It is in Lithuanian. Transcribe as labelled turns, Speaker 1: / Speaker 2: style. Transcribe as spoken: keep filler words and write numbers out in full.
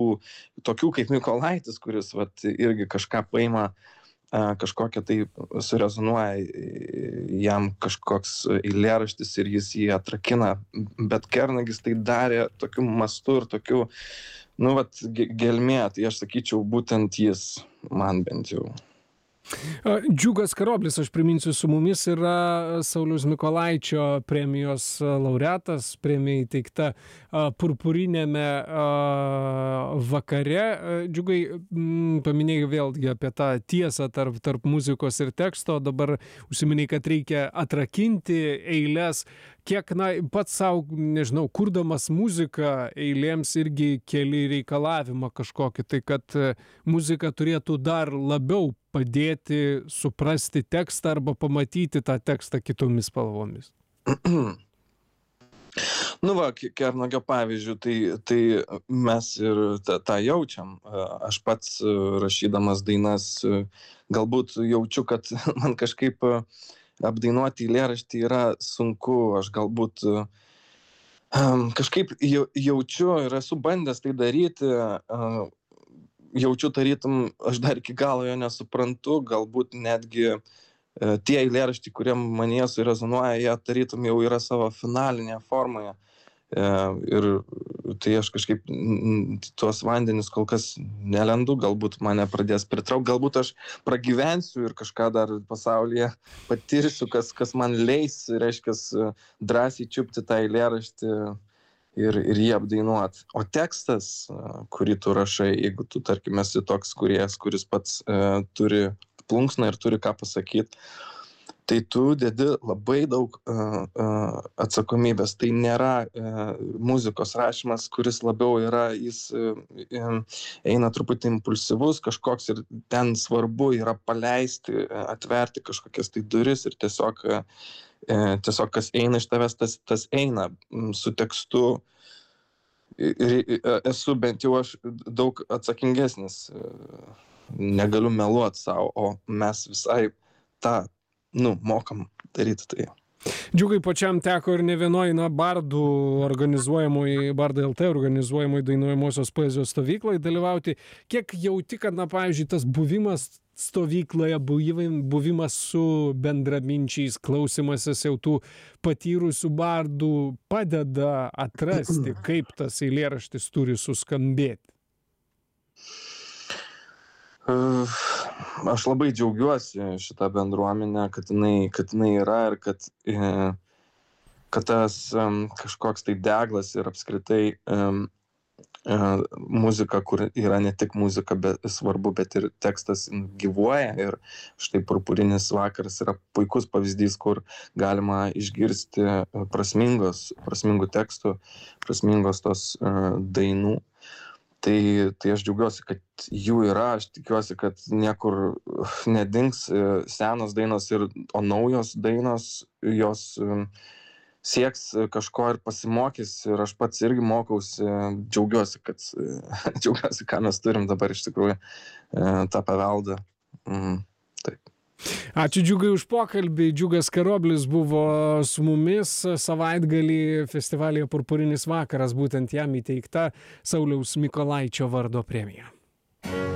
Speaker 1: tokių kaip Mykolaitis, kuris vat, irgi kažką paima, kažkokia tai surezonuoja jam kažkoks eilėraštis ir jis jį atrakina, bet Kernagis tai darė tokiu mastu ir tokiu, nu, vat, gelmė, tai aš sakyčiau, būtent jis, man bent jau.
Speaker 2: Džiugas Karoblis, aš priminsiu, su mumis yra Sauliaus Mykolaičio premijos laureatas, premija įteikta Purpurinėme vakare. Džiugai, paminėjai vėlgi apie tą tiesą tarp, tarp muzikos ir teksto, dabar užsiminėjai, kad reikia atrakinti eiles. Kiek, na, pats savo, nežinau, kurdamas muziką eilėms irgi keli reikalavimą kažkokį, tai kad muzika turėtų dar labiau padėti suprasti tekstą arba pamatyti tą tekstą kitomis spalvomis.
Speaker 1: Nu va, Kernagio pavyzdžių, tai, tai mes ir tą, tą jaučiam. Aš pats rašydamas dainas galbūt jaučiu, kad man kažkaip apdainuoti eilėraštį yra sunku. Aš galbūt um, kažkaip jaučiu ir esu bandęs tai daryti. Uh, jaučiu tarytum, aš dar iki galo jo nesuprantu, galbūt netgi e, tie eilėraščiai, kurie manyje surezonuoja, jie tarytum jau yra savo finalinėje formoje. E, ir tai aš kažkaip tuos vandenis kol kas nelendu, galbūt mane pradės pritraukti, galbūt aš pragyvensiu ir kažką dar pasaulyje patirsiu, kas, kas man leis, reiškia, drąsiai čiupti tą eilėraštį ir, ir jį apdainuot. O tekstas, kurį tu rašai, jeigu tu, tarkim, esi toks kūrėjas, kuris pats e, turi plunksną ir turi ką pasakyti, tai tu dedi labai daug e, e, atsakomybės. Tai nėra e, muzikos rašymas, kuris labiau yra, jis e, eina truputį impulsyvus kažkoks ir ten svarbu yra paleisti, atverti kažkokias tai duris ir tiesiog e, tiesiog kas eina iš tavęs, tas, tas eina su tekstu. Ir esu bent jau aš daug atsakingesnis, negaliu meluoti savo, o mes visai tą, nu, mokam daryti tai.
Speaker 2: Džiugai, pačiam teko ir ne vienoj, na, bardų organizuojamoj, Bardai L T organizuojamoj dainuojamosios poezijos stovykloje dalyvauti. Kiek jauti, kad, na, pavyzdžiui, tas buvimas stovykloje, buvimas su bendraminčiais, klausimasis jau tų patyrusių bardų padeda atrasti, kaip tas eilėraštis turi suskambėti?
Speaker 1: Aš labai džiaugiuosi šitą bendruomenę, kad jinai, kad jinai yra ir kad, kad tas kažkoks tai deglas ir apskritai muzika, kur yra ne tik muzika, bet svarbu, bet ir tekstas gyvuoja. Ir štai Purpurinis vakaras yra puikus pavyzdys, kur galima išgirsti prasmingos, prasmingų tekstų, prasmingos tos dainų. Tai, tai aš džiaugiuosi, kad jų yra, aš tikiuosi, kad niekur nedings senos dainos, ir, o naujos dainos, jos sieks kažko ir pasimokys, ir aš pats irgi mokausi, džiaugiuosi, kad, džiaugiuosi, ką mes turim dabar iš tikrųjų, tą paveldą. Mm, taip.
Speaker 2: Ačiū Džiugai už pokalbį. Džiugas Karoblis buvo su mumis savaitgalį festivalyje Purpurinis vakaras, būtent jam įteikta Sauliaus Mykolaičio vardo premija.